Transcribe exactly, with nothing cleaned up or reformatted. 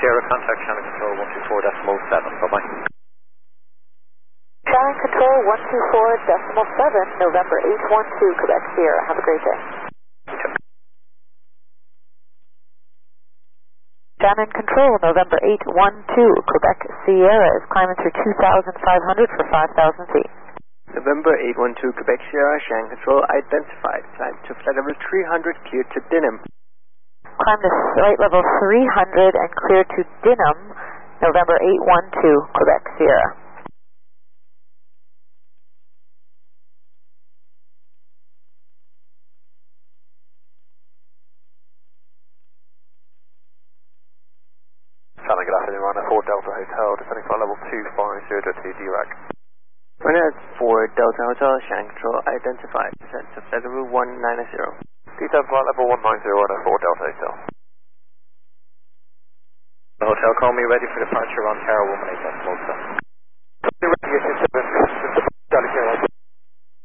Sierra, contact Shannon Control one two four decimal seven. Bye-bye. Shannon Control one two four decimal seven, November eight one two, Quebec Sierra. Have a great day. Shannon Control, November eight one two, Quebec Sierra is climbing through two thousand five hundred for five thousand feet. November eight one two, Quebec Sierra, Shannon Control identified. Climb to flight level three hundred, clear to Denham. Climb to flight level three hundred and clear to Denham, November eight one two, Quebec Sierra. Shannon, good afternoon, Runner four Delta Hotel, descending flight level two five zero to D RAC. Runner four Delta Hotel, Shannon Control identified. Descend to flight level one nine zero. Descend flight level one nine zero, Runner four Delta Hotel. The hotel, call me ready for departure on Tower one one eight decimal seven.